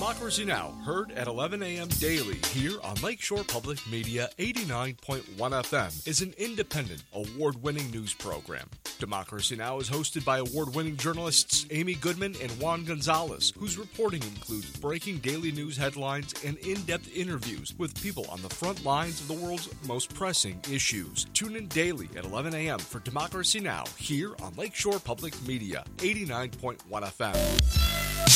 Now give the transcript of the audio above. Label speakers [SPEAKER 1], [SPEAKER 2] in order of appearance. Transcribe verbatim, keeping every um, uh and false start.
[SPEAKER 1] Democracy Now! Heard at eleven a.m. daily here on Lakeshore Public Media eighty-nine point one F M is an independent, award-winning news program. Democracy Now! Is hosted by award-winning journalists Amy Goodman and Juan Gonzalez, whose reporting includes breaking daily news headlines and in-depth interviews with people on the front lines of the world's most pressing issues. Tune in daily at eleven a.m. for Democracy Now! Here on Lakeshore Public Media eighty-nine point one F M.